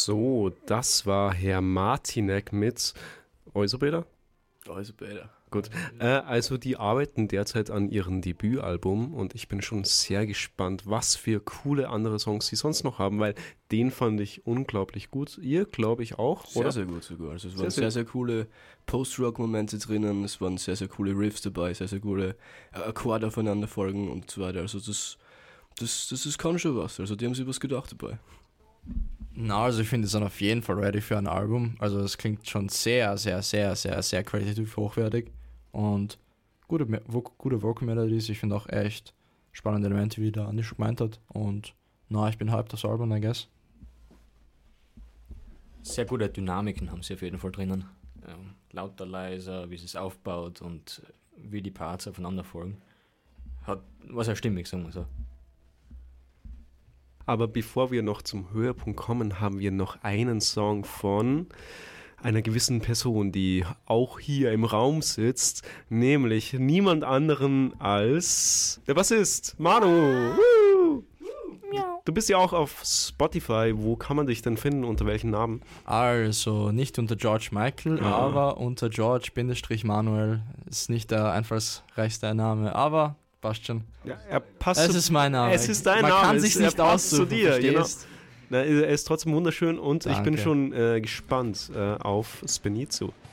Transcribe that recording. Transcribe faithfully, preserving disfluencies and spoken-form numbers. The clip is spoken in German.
So, das war Herr Martinek mit Euserbäder. Euserbäder. Gut, äh, also die arbeiten derzeit an ihrem Debütalbum und ich bin schon sehr gespannt, was für coole andere Songs sie sonst noch haben, weil den fand ich unglaublich gut. Ihr, glaube ich, auch, sehr, oder? Sehr, sehr gut sogar. Also es sehr, waren sehr, sehr, sehr coole Post-Rock-Momente drinnen, es waren sehr, sehr coole Riffs dabei, sehr, sehr coole Akkorde aufeinander folgen und so weiter. Also das, das, das, das kann schon was. Also die haben sich was gedacht dabei. Na, also ich finde, es sind auf jeden Fall ready für ein Album. Also es klingt schon sehr, sehr, sehr, sehr, sehr qualitativ hochwertig. Und gute, gute Vocal Melodies. Ich finde auch echt spannende Elemente, wie der Andi schon gemeint hat. Und na, ich bin hyped das Album, I guess. Sehr gute Dynamiken haben sie auf jeden Fall drinnen. Ähm, lauter, leiser, wie sie es aufbaut und wie die Parts aufeinander folgen. Hat was ja stimmig, sagen wir so. Aber bevor wir noch zum Höhepunkt kommen, haben wir noch einen Song von einer gewissen Person, die auch hier im Raum sitzt, nämlich niemand anderen als der Bassist, Manu. Woo! Du bist ja auch auf Spotify. Wo kann man dich denn finden? Unter welchen Namen? Also nicht unter George Michael, ah. aber unter George-Manuel. Ist nicht der einfallsreichste Name, aber passt schon. Ja, er passt es ist mein Name. Es ist dein Man Name. Man kann sich nicht aussuchen, zu dir. Genau. Na, er ist trotzdem wunderschön und Danke. Ich bin schon äh, gespannt äh, auf Spinizzo.